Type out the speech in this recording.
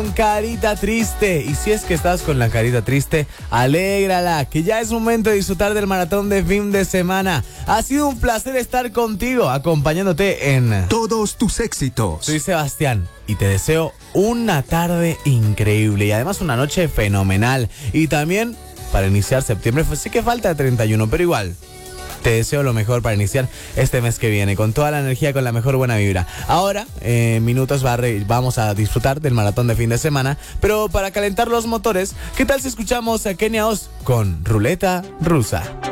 Carita triste. Y si es que estás con la carita triste, alégrala, que ya es momento de disfrutar del maratón de fin de semana. Ha sido un placer estar contigo, acompañándote en todos tus éxitos. Soy Sebastián y te deseo una tarde increíble y además una noche fenomenal. Y también para iniciar septiembre, pues sí que falta 31, pero igual te deseo lo mejor para iniciar este mes que viene, con toda la energía, con la mejor buena vibra. Ahora, en minutos vamos a disfrutar del maratón de fin de semana, pero para calentar los motores, ¿qué tal si escuchamos a Kenia Oz con Ruleta Rusa?